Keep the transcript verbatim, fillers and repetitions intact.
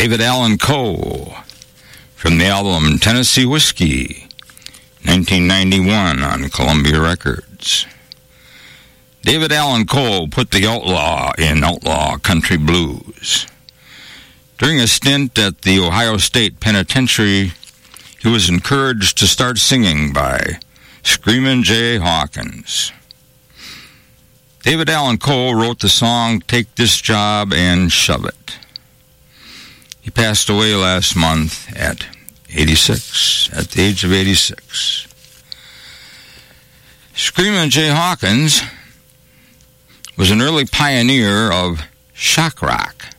David Allan Coe, from the album Tennessee Whiskey, nineteen ninety-one on Columbia Records. David Allan Coe put the outlaw in outlaw country blues. During a stint at the Ohio State Penitentiary, he was encouraged to start singing by Screamin' Jay Hawkins. David Allan Coe wrote the song Take This Job and Shove It. He passed away last month at eighty-six, at the age of eighty-six. Screamin' Jay Hawkins was an early pioneer of shock rock.